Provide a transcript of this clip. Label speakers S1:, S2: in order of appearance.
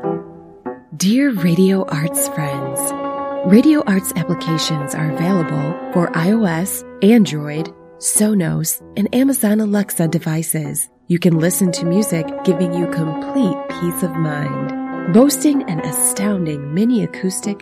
S1: Dear Radio Arts friends, Radio Arts applications are available for iOS, Android, Sonos, and Amazon Alexa devices. You can listen to music giving you complete peace of mind. Boasting an astounding mini acoustic